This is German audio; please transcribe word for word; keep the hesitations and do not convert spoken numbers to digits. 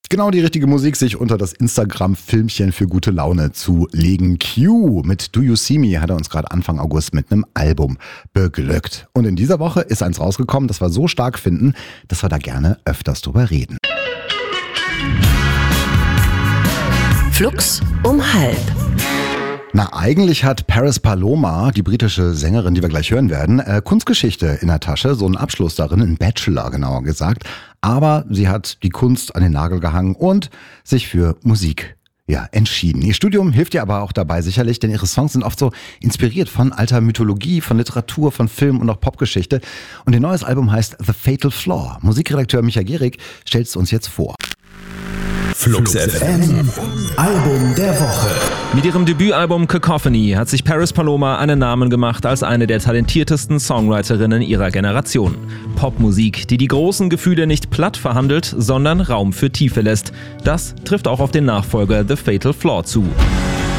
Genau die richtige Musik, sich unter das Instagram-Filmchen für gute Laune zu legen. Q mit Do You See Me hat er uns gerade Anfang August mit einem Album beglückt. Und in dieser Woche ist eins rausgekommen, das wir so stark finden, dass wir da gerne öfters drüber reden. Flux um halb. Na, eigentlich hat Paris Paloma, die britische Sängerin, die wir gleich hören werden, äh, Kunstgeschichte in der Tasche, so einen Abschluss darin, einen Bachelor genauer gesagt. Aber sie hat die Kunst an den Nagel gehangen und sich für Musik ja, entschieden. Ihr Studium hilft ihr aber auch dabei sicherlich, denn ihre Songs sind oft so inspiriert von alter Mythologie, von Literatur, von Film und auch Popgeschichte. Und ihr neues Album heißt The Fatal Flaw. Musikredakteur Micha Gehrig stellt es uns jetzt vor. Flux F M, Album der Woche. Mit ihrem Debütalbum Cacophony hat sich Paris Paloma einen Namen gemacht als eine der talentiertesten Songwriterinnen ihrer Generation. Popmusik, die die großen Gefühle nicht platt verhandelt, sondern Raum für Tiefe lässt. Das trifft auch auf den Nachfolger The Fatal Flaw zu.